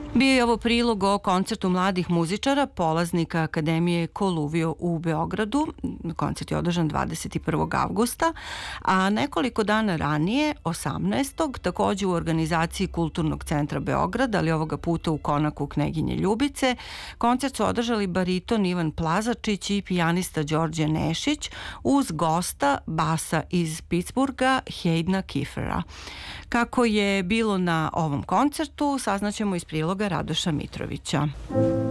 Bio je ovo prilog o koncertu mladih muzičara, polaznika Akademije Koluvio u Beogradu. Koncert je održan 21. avgusta, a nekoliko dana ranije, 18. takođe u organizaciji Kulturnog centra Beograda, ali ovoga puta u konaku Kneginje Ljubice, koncert su održali bariton Ivan Plazačić i pijanista Đorđe Nešić uz gosta basa iz Pittsburgha Haydna Kiffera. Kako je bilo na ovom koncertu, saznaćemo iz priloga Radoša Mitrovića.